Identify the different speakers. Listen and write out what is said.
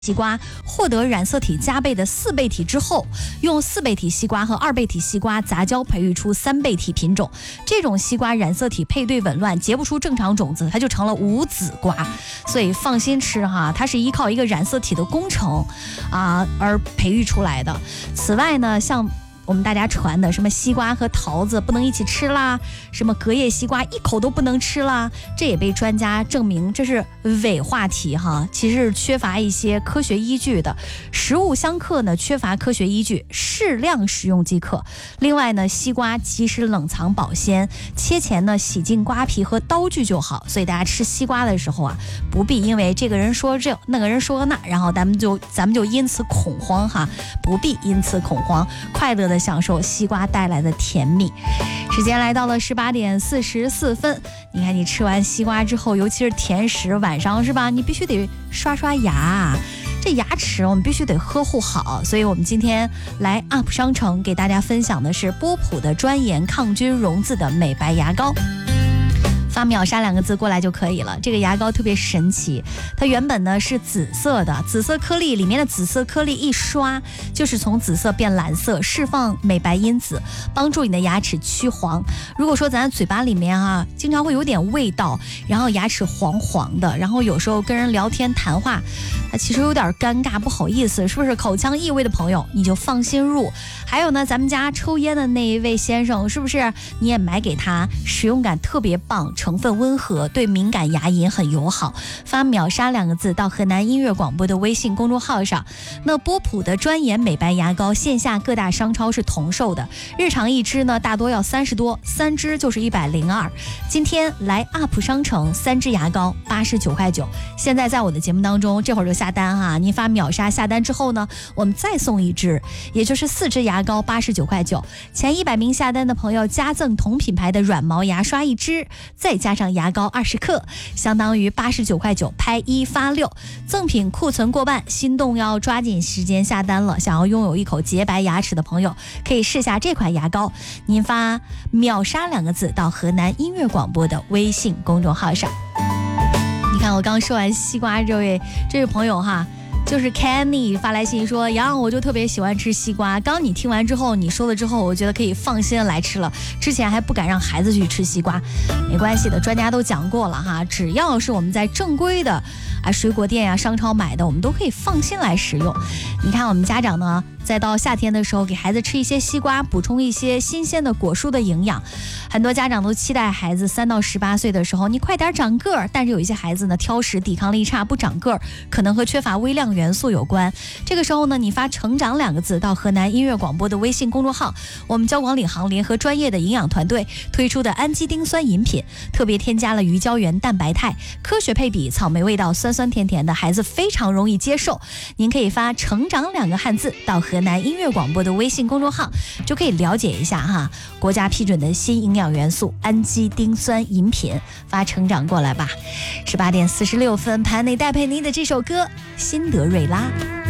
Speaker 1: 西瓜获得染色体加倍的4倍体之后，用4倍体西瓜和2倍体西瓜杂交培育出3倍体品种。这种西瓜染色体配对紊乱，结不出正常种子，它就成了无籽瓜。所以放心吃哈，它是依靠一个染色体的工程而培育出来的。此外呢，像我们大家传的什么西瓜和桃子不能一起吃啦，什么隔夜西瓜一口都不能吃啦，这也被专家证明这是伪话题哈，其实是缺乏一些科学依据的。食物相克呢，缺乏科学依据，适量食用即可。另外呢，西瓜及时冷藏保鲜，切前呢洗净瓜皮和刀具就好。所以大家吃西瓜的时候啊，不必因为这个人说这那个人说那，然后咱们就因此恐慌哈，不必因此恐慌，快乐的享受西瓜带来的甜蜜。时间来到了18点44分，你看你吃完西瓜之后，尤其是甜食，晚上是吧，你必须得刷刷牙，这牙齿我们必须得呵护好。所以我们今天来 UP 商城给大家分享的是波普的专研抗菌溶字的美白牙膏。发秒杀2个字过来就可以了。这个牙膏特别神奇，它原本呢是紫色的，紫色颗粒里面的紫色颗粒一刷就是从紫色变蓝色，释放美白因子，帮助你的牙齿去黄。如果说咱嘴巴里面经常会有点味道，然后牙齿黄黄的，然后有时候跟人聊天谈话其实有点尴尬不好意思，是不是口腔异味的朋友你就放心入。还有呢，咱们家抽烟的那一位先生，是不是你也买给他，使用感特别棒，成分温和，对敏感牙龈很友好。发秒杀2个字到河南音乐广播的微信公众号上。那波普的专研美白牙膏线下各大商超是同售的，日常一支呢大多要30多，3支就是102。今天来 UP 商城3支牙膏89块9，现在在我的节目当中这会儿就下单您发秒杀下单之后呢，我们再送1支，也就是4支牙膏89块9，前100名下单的朋友加赠同品牌的软毛牙刷1支，再加上牙膏20克，相当于89块9，拍1发6，赠品库存过半，心动要抓紧时间下单了。想要拥有一口洁白牙齿的朋友，可以试下这款牙膏，您发秒杀2个字到河南音乐广播的微信公众号上。你看我刚说完西瓜，这位朋友就是 Kenny 发来信说，杨我就特别喜欢吃西瓜，刚你听完之后，你说了之后，我觉得可以放心来吃了，之前还不敢让孩子去吃西瓜。没关系的，专家都讲过了只要是我们在正规的水果店商超买的，我们都可以放心来食用。你看我们家长呢，再到夏天的时候给孩子吃一些西瓜，补充一些新鲜的果蔬的营养。很多家长都期待孩子3到18岁的时候你快点长个儿，但是有一些孩子呢挑食抵抗力差不长个儿，可能和缺乏微量元素有关。这个时候呢，你发成长2个字到河南音乐广播的微信公众号，我们交广领航联合专业的营养团队推出的氨基丁酸饮品，特别添加了鱼胶原蛋白肽，科学配比，草莓味道，酸酸甜甜的，孩子非常容易接受。您可以发成长2个汉字到河南音乐广播的微信公众号，就可以了解一下国家批准的新营养元素氨基丁酸饮品，发成长过来吧。18点46分，盘内戴佩妮的这首歌辛德瑞拉。